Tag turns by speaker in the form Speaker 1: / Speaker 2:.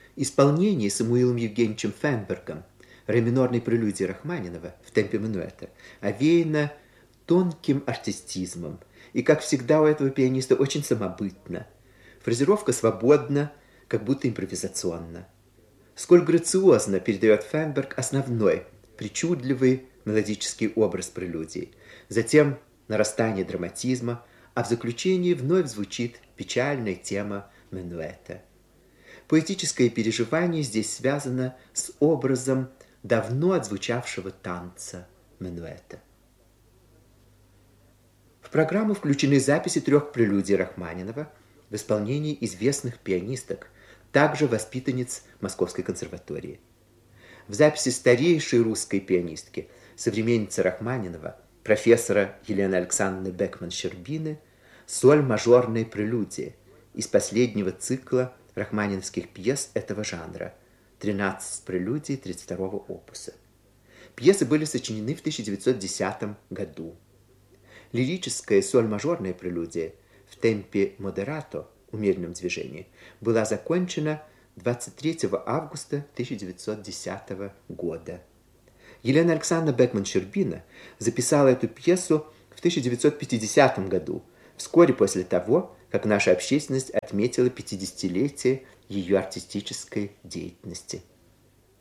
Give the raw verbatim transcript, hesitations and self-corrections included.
Speaker 1: Исполнение Самуилом Евгеньевичем Фенбергом ре минорной прелюдии Рахманинова в темпе минуэта овеяно тонким артистизмом и, как всегда у этого пианиста, очень самобытно. Фразировка свободна, как будто импровизационна. Сколь грациозно передает Фенберг основной, причудливый мелодический образ прелюдий. Затем нарастание драматизма, а в заключении вновь звучит печальная тема минуэта. Поэтическое переживание здесь связано с образом давно отзвучавшего танца минуэта. В программу включены записи трех прелюдий Рахманинова в исполнении известных пианисток, также воспитанниц Московской консерватории. В записи старейшей русской пианистки, современницы Рахманинова, профессора Елены Александровны Бекман-Щербины, соль мажорной прелюдии из последнего цикла рахманиновских пьес этого жанра «тринадцать прелюдий тридцать второго опуса». Пьесы были сочинены в тысяча девятьсот десятом году. Лирическая соль-мажорная прелюдия в темпе модерато, умеренном движении, была закончена двадцать третьего августа тысяча девятьсот десятого года. Елена Александровна Бекман-Щербина записала эту пьесу в тысяча девятьсот пятидесятом году, вскоре после того, как наша общественность отметила пятидесятилетие ее артистической деятельности.